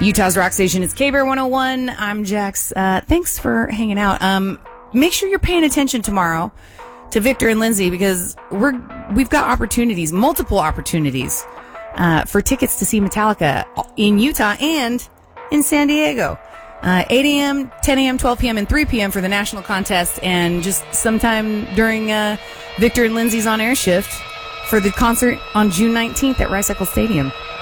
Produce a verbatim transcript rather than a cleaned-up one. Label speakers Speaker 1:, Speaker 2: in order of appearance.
Speaker 1: Utah's Rock Station is K-Bear one oh one. I'm Jax. Uh, thanks for hanging out. Um, make sure you're paying attention tomorrow to Victor and Lindsay because we're we've got opportunities, multiple opportunities, uh, for tickets to see Metallica in Utah and in San Diego. Uh, eight a.m., ten a.m., twelve p.m., and three p.m. for the national contest, and just sometime during uh, Victor and Lindsay's on-air shift for the concert on June nineteenth at Rice Eccles Stadium.